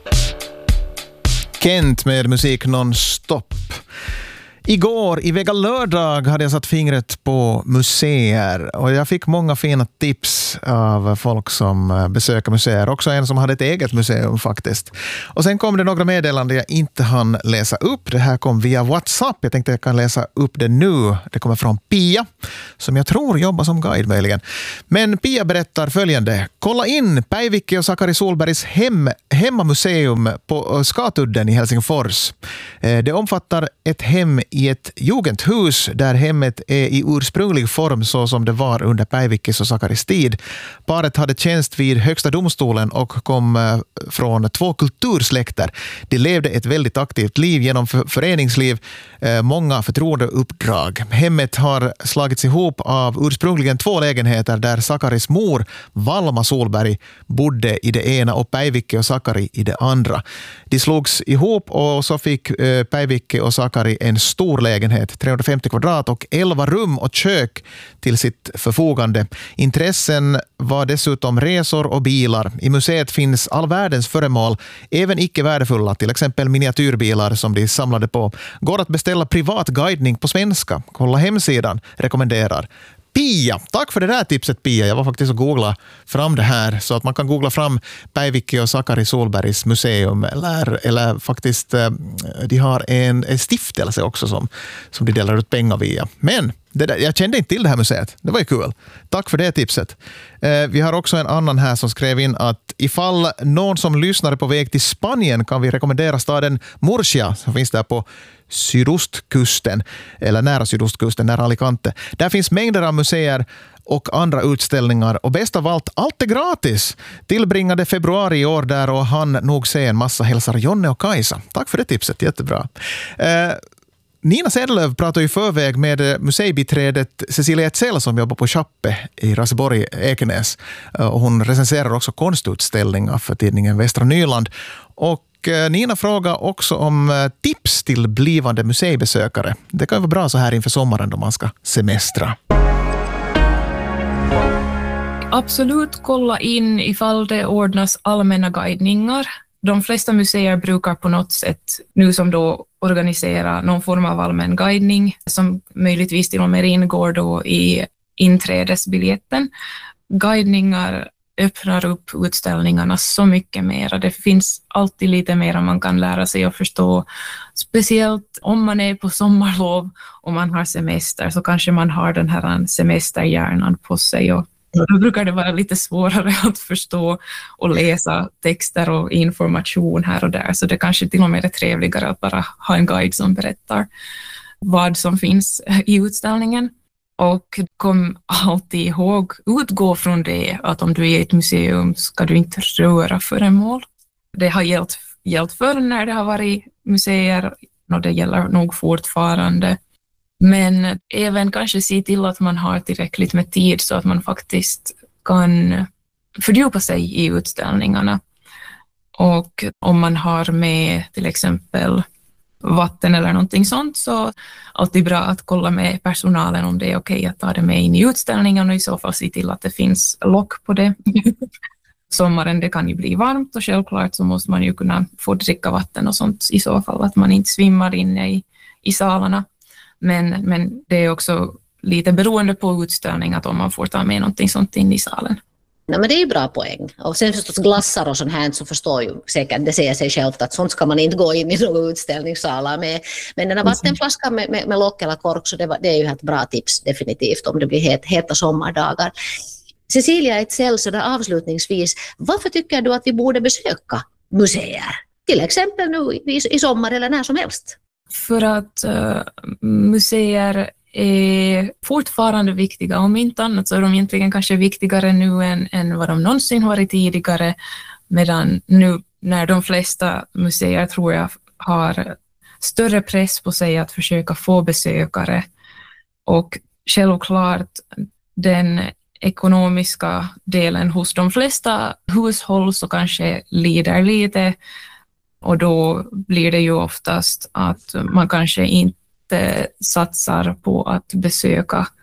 Kent med musik non-stop. Igår, i Vega lördag, hade jag satt fingret på museer och jag fick många fina tips av folk som besöker museer. Också en som hade ett eget museum faktiskt. Och sen kom det några meddelanden jag inte hann läsa upp. Det här kom via WhatsApp. Jag tänkte jag kan läsa upp det nu. Det kommer från Pia, som jag tror jobbar som guide möjligen. Men Pia berättar följande. Kolla in Päivikki och Sakari Solbergs hemmamuseum på Skatudden i Helsingfors. Det omfattar ett hem i ett jugendhus där hemmet är i ursprunglig form så som det var under Päivikkis och Sakaris tid. Paret hade tjänst vid Högsta domstolen och kom från 2 kultursläkter. De levde ett väldigt aktivt liv genom föreningsliv, många förtroendeuppdrag. Hemmet har slagits ihop av ursprungligen 2 lägenheter där Sakaris mor, Valma Solberg, bodde i det ena och Päivikki och Sakari i det andra. De slogs ihop och så fick Päivikki och Sakari en stor lägenhet, 350 kvadrat och 11 rum och kök till sitt förfogande. Intressen var dessutom resor och bilar. I museet finns all världens föremål, även icke värdefulla, till exempel miniatyrbilar som de samlade på. Går att beställa privat guidning på svenska. Kolla hemsidan, rekommenderar. Pia, tack för det där tipset Pia. Jag var faktiskt och googlade fram det här så att man kan googla fram Päivikki och Sakari Solbergs museum eller faktiskt de har en stiftelse också som de delar ut pengar via. Men jag kände inte till det här museet. Det var ju kul. Tack för det tipset. Vi har också en annan här som skrev in att ifall någon som lyssnar på väg till Spanien kan vi rekommendera staden Murcia som finns där på sydostkusten, eller nära sydostkusten, nära Alicante. Där finns mängder av museer och andra utställningar och bäst av allt är gratis. Tillbringade februari i år där och han nog se en massa. Hälsar Jonne och Kajsa. Tack för det tipset, jättebra. Nina Sedelöv pratar i förväg med museibiträdet Cecilia Etzell som jobbar på Chappe i Raseborg, Ekenäs. Och hon recenserar också konstutställningar för tidningen Västra Nyland. Och Nina frågar också om tips till blivande museibesökare. Det kan vara bra så här inför sommaren då man ska semestra. Absolut kolla in ifall det ordnas allmänna guidningar. De flesta museer brukar på något sätt nu som då organisera någon form av allmän guidning som möjligtvis till och med ingår då i inträdesbiljetten. Guidningar öppnar upp utställningarna så mycket mer. Det finns alltid lite mer man kan lära sig och förstå. Speciellt om man är på sommarlov och man har semester så kanske man har den här semesterhjärnan på sig och då brukar det vara lite svårare att förstå och läsa texter och information här och där. Så det kanske till och med är trevligare att bara ha en guide som berättar vad som finns i utställningen. Och kom alltid ihåg, utgå från det att om du är i ett museum ska du inte röra föremål. Det har gällt förr när det har varit museer och det gäller nog fortfarande. Men även kanske se till att man har tillräckligt med tid så att man faktiskt kan fördjupa sig i utställningarna. Och om man har med till exempel vatten eller någonting sånt så alltid bra att kolla med personalen om det är okej att ta det med in i utställningen och i så fall se till att det finns lock på det. Sommaren det kan ju bli varmt och självklart så måste man ju kunna få dricka vatten och sånt i så fall att man inte svimmar inne i salarna. Men det är också lite beroende på utställning att om man får ta med någonting sånt in i salen. Nej, men det är ju bra poäng. Och sen förstås glassar och sånt här så förstår ju säkert, det säger sig självt att sånt ska man inte gå in i några utställningssalar med. Men den här vattenflaskan med lock eller kork så det är ju ett bra tips definitivt om det blir heta sommardagar. Cecilia Etzell, så där avslutningsvis, varför tycker du att vi borde besöka museer? Till exempel nu i sommar eller när som helst. För att museer är fortfarande viktiga. Om inte annat så är de egentligen kanske viktigare nu än vad de någonsin varit tidigare. Medan nu när de flesta museer tror jag har större press på sig att försöka få besökare. Och självklart den ekonomiska delen hos de flesta hushåll så kanske lider lite. Och då blir det ju oftast att man kanske inte satsar på att besöka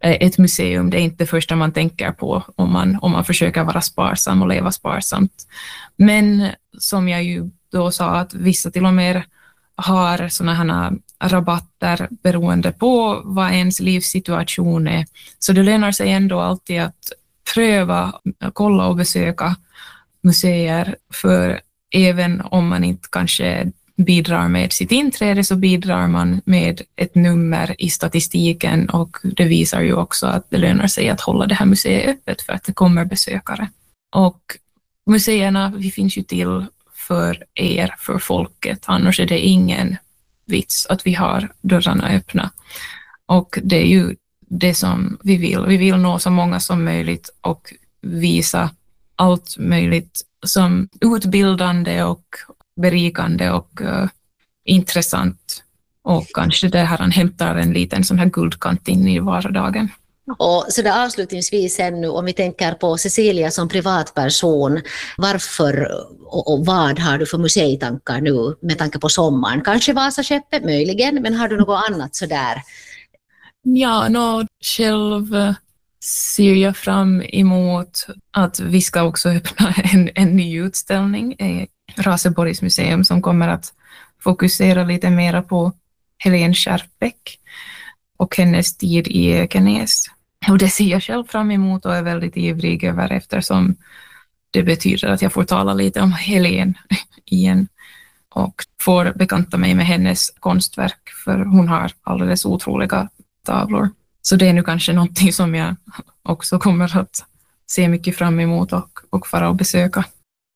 ett museum, det är inte det första man tänker på om man försöker vara sparsam och leva sparsamt. Men som jag ju då sa, att vissa till och med har såna här rabatter beroende på vad ens livssituation är. Så det lönar sig ändå alltid att pröva, kolla och besöka museer, för även om man inte kanske bidrar med sitt inträde så bidrar man med ett nummer i statistiken, och det visar ju också att det lönar sig att hålla det här museet öppet för att det kommer besökare. Och museerna, vi finns ju till för er, för folket, annars är det ingen vits att vi har dörrarna öppna. Och det är ju det som vi vill. Vi vill nå så många som möjligt och visa allt möjligt som utbildande och berikande och intressant. Och kanske det här han hämtar en liten sån här guldkant in i vardagen. Och så där avslutningsvis ännu, om vi tänker på Cecilia som privatperson, varför och vad har du för museitankar nu med tanke på sommaren? Kanske Vasaskeppet möjligen, men har du något annat sådär? Ja, själv ser jag fram emot att vi ska också öppna en ny utställning i Raseborgs museum som kommer att fokusera lite mer på Helene Skärpbäck och hennes tid i Ekenäs. Och det ser jag själv fram emot och är väldigt ivrig över, eftersom det betyder att jag får tala lite om Helene igen och får bekanta mig med hennes konstverk, för hon har alldeles otroliga tavlor. Så det är nu kanske någonting som jag också kommer att se mycket fram emot och fara och besöka.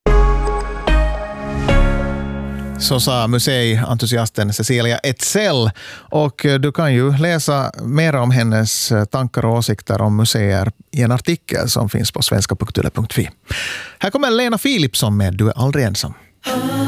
Så sa museientusiasten Cecilia Etzell, och du kan ju läsa mer om hennes tankar och åsikter om museer i en artikel som finns på svenska.yle.fi. Här kommer Lena Philipsson med Du är aldrig ensam.